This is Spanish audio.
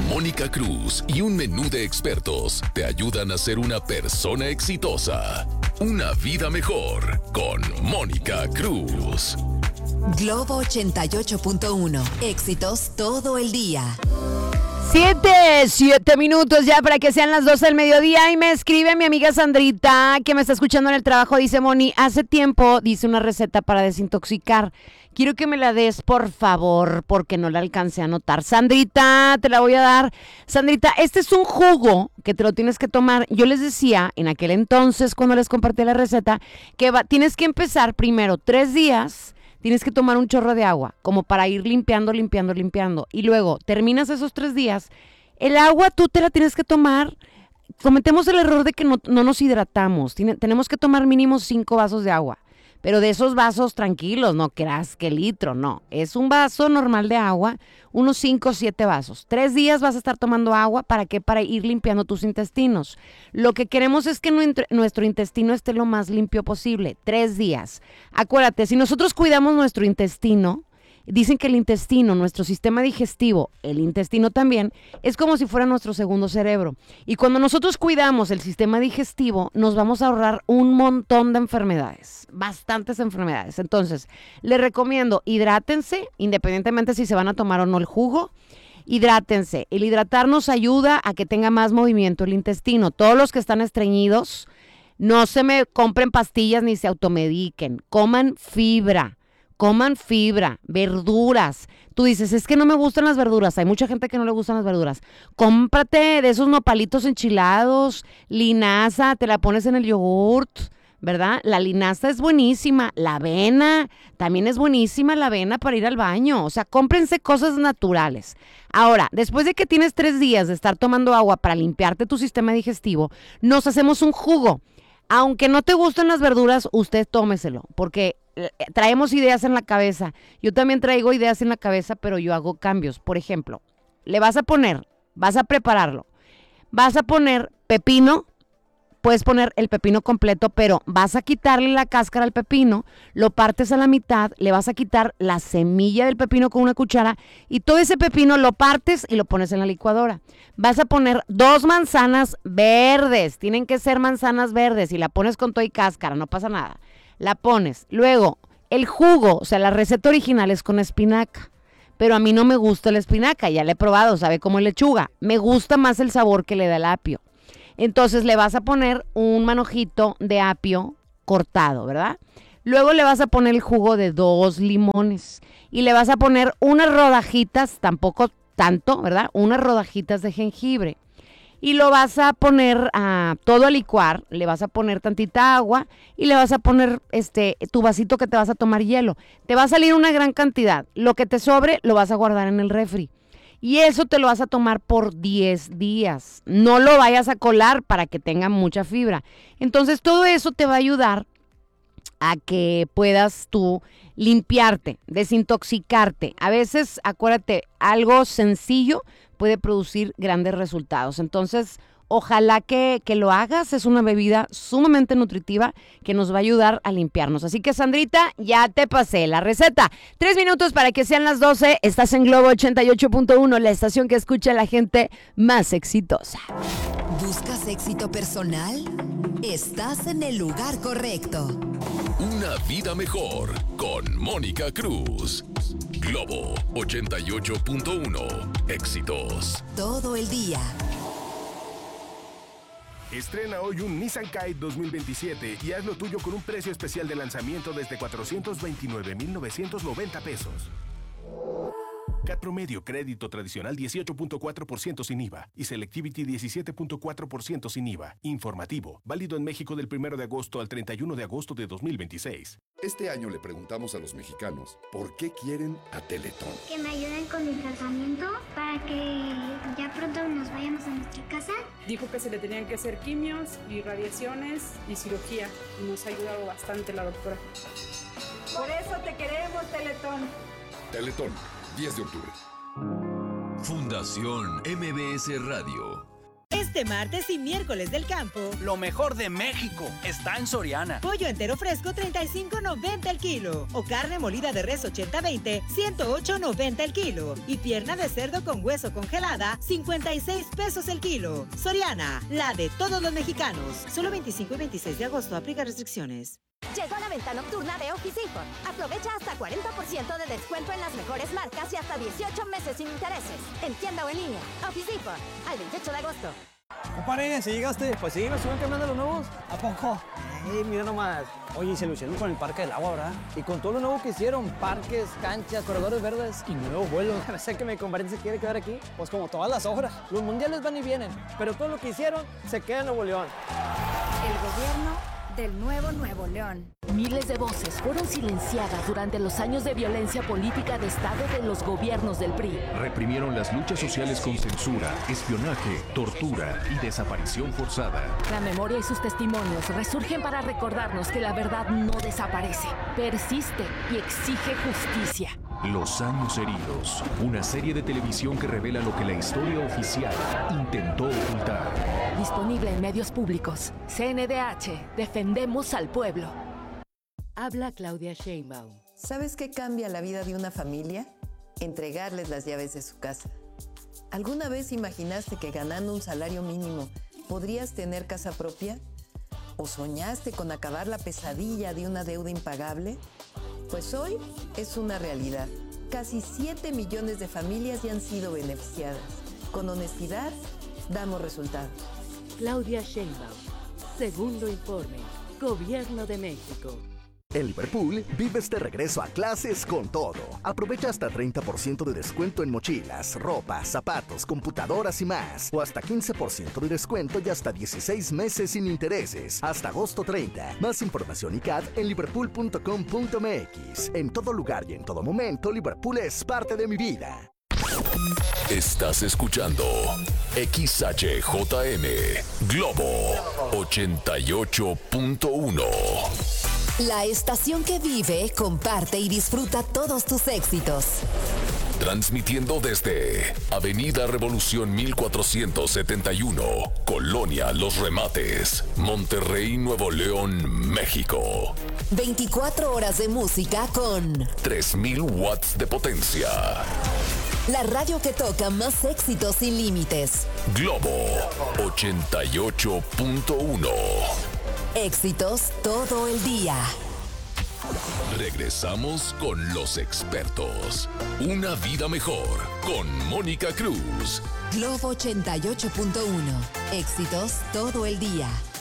Mónica Cruz y un menú de expertos te ayudan a ser una persona exitosa. Una vida mejor con Mónica Cruz. Globo 88.1. Éxitos todo el día. 7 minutos ya para que sean las 12 del mediodía y me escribe mi amiga Sandrita que me está escuchando en el trabajo. Dice: Moni, hace tiempo dice una receta para desintoxicar. Quiero que me la des, por favor, porque no la alcancé a anotar. Sandrita, te la voy a dar. Sandrita, este es un jugo que te lo tienes que tomar. Yo les decía en aquel entonces, cuando les compartí la receta, que tienes que empezar primero 3 días. Tienes que tomar un chorro de agua, como para ir limpiando. Y luego terminas esos 3 días. El agua tú te la tienes que tomar. Cometemos el error de que no nos hidratamos. Tenemos que tomar mínimo 5 vasos de agua. Pero de esos vasos tranquilos, no creas que litro, no. Es un vaso normal de agua, unos 5 o 7 vasos. 3 días vas a estar tomando agua, ¿para qué? Para ir limpiando tus intestinos. Lo que queremos es que nuestro intestino esté lo más limpio posible. 3 días. Acuérdate, si nosotros cuidamos nuestro intestino, dicen que el intestino, nuestro sistema digestivo, el intestino también, es como si fuera nuestro segundo cerebro. Y cuando nosotros cuidamos el sistema digestivo, nos vamos a ahorrar un montón de enfermedades, bastantes enfermedades. Entonces, les recomiendo, hidrátense, independientemente si se van a tomar o no el jugo. Hidrátense. El hidratarnos ayuda a que tenga más movimiento el intestino. Todos los que están estreñidos, no se me compren pastillas ni se automediquen. Coman fibra, verduras. Tú dices, es que no me gustan las verduras. Hay mucha gente que no le gustan las verduras. Cómprate de esos nopalitos enchilados, linaza, te la pones en el yogurt, ¿verdad? La linaza es buenísima. La avena, también es buenísima la avena para ir al baño. O sea, cómprense cosas naturales. Ahora, después de que tienes 3 días de estar tomando agua para limpiarte tu sistema digestivo, nos hacemos un jugo. Aunque no te gusten las verduras, usted tómeselo, porque traemos ideas en la cabeza. Yo también traigo ideas en la cabeza, pero yo hago cambios. Por ejemplo, vas a prepararlo. Vas a poner pepino, puedes poner el pepino completo, pero vas a quitarle la cáscara al pepino, lo partes a la mitad, le vas a quitar la semilla del pepino con una cuchara y todo ese pepino lo partes y lo pones en la licuadora. Vas a poner 2 manzanas verdes, tienen que ser manzanas verdes y la pones con todo y cáscara, no pasa nada. La pones. Luego, el jugo, o sea, la receta original es con espinaca. Pero a mí no me gusta la espinaca, ya la he probado, sabe como lechuga. Me gusta más el sabor que le da el apio. Entonces le vas a poner un manojito de apio cortado, ¿verdad? Luego le vas a poner el jugo de 2 limones. Y le vas a poner unas rodajitas, tampoco tanto, ¿verdad? Unas rodajitas de jengibre. Y lo vas a poner todo a licuar, le vas a poner tantita agua y le vas a poner tu vasito que te vas a tomar hielo. Te va a salir una gran cantidad. Lo que te sobre lo vas a guardar en el refri. Y eso te lo vas a tomar por 10 días. No lo vayas a colar para que tenga mucha fibra. Entonces todo eso te va a ayudar a que puedas tú limpiarte, desintoxicarte. A veces, acuérdate, algo sencillo puede producir grandes resultados. Entonces, ojalá que lo hagas. Es una bebida sumamente nutritiva que nos va a ayudar a limpiarnos. Así que, Sandrita, ya te pasé la receta. 3 minutos para que sean las 12. Estás en Globo 88.1, la estación que escucha a la gente más exitosa. ¿Buscas éxito personal? Estás en el lugar correcto. Una vida mejor con Mónica Cruz. Globo 88.1. Éxitos todo el día. Estrena hoy un Nissan Kite 2027 y haz lo tuyo con un precio especial de lanzamiento desde 429,990 pesos. CAT promedio, crédito tradicional 18.4% sin IVA y Selectivity 17.4% sin IVA. Informativo, válido en México del 1 de agosto al 31 de agosto de 2026. Este año le preguntamos a los mexicanos por qué quieren a Teletón. Que me ayuden con mi tratamiento para que ya pronto nos vayamos a nuestra casa. Dijo que se le tenían que hacer quimios y radiaciones y cirugía y nos ha ayudado bastante la doctora. Por eso te queremos, Teletón. Teletón, 10 de octubre. Fundación MBS Radio. Este martes y miércoles del campo, lo mejor de México está en Soriana. Pollo entero fresco, $35.90 el kilo. O carne molida de res 80-20, $108.90 el kilo. Y pierna de cerdo con hueso congelada, 56 pesos el kilo. Soriana, la de todos los mexicanos. Solo 25 y 26 de agosto, aplica restricciones. Llegó la venta nocturna de Office Depot. Aprovecha hasta 40% de descuento en las mejores marcas y hasta 18 meses sin intereses. En tienda o en línea. Office Depot, al 28 de agosto. Compadre, ¿sí llegaste? Pues sí, me suben cambiando los nuevos. ¿A poco? Mira nomás. Oye, y se lucieron con el Parque del Agua, ¿verdad? Y con todo lo nuevo que hicieron, parques, canchas, corredores verdes y nuevos vuelos. No sé que mi compadre se quiere quedar aquí. Pues como todas las obras. Los mundiales van y vienen, pero todo lo que hicieron se queda en Nuevo León. El gobierno del Nuevo León. Miles de voces fueron silenciadas durante los años de violencia política de Estado de los gobiernos del PRI. Reprimieron las luchas sociales con censura, espionaje, tortura y desaparición forzada. La memoria y sus testimonios resurgen para recordarnos que la verdad no desaparece, persiste y exige justicia. Los años heridos, una serie de televisión que revela lo que la historia oficial intentó ocultar. Disponible en medios públicos. CNDH, defendemos al pueblo. Habla Claudia Sheinbaum. ¿Sabes qué cambia la vida de una familia? Entregarles las llaves de su casa. ¿Alguna vez imaginaste que ganando un salario mínimo podrías tener casa propia? ¿O soñaste con acabar la pesadilla de una deuda impagable? Pues hoy es una realidad. Casi 7 millones de familias ya han sido beneficiadas. Con honestidad, damos resultados. Claudia Sheinbaum. Segundo informe. Gobierno de México. En Liverpool, vives de regreso a clases con todo. Aprovecha hasta 30% de descuento en mochilas, ropa, zapatos, computadoras y más. O hasta 15% de descuento y hasta 16 meses sin intereses. Hasta agosto 30. Más información y CAD en liverpool.com.mx. En todo lugar y en todo momento, Liverpool es parte de mi vida. Estás escuchando XHJM Globo 88.1. La estación que vive, comparte y disfruta todos tus éxitos. Transmitiendo desde Avenida Revolución 1471, Colonia Los Remates, Monterrey, Nuevo León, México. 24 horas de música con 3000 watts de potencia. La radio que toca más éxitos sin límites. Globo 88.1. Éxitos todo el día. Regresamos con los expertos. Una vida mejor con Mónica Cruz. Globo 88.1. Éxitos todo el día.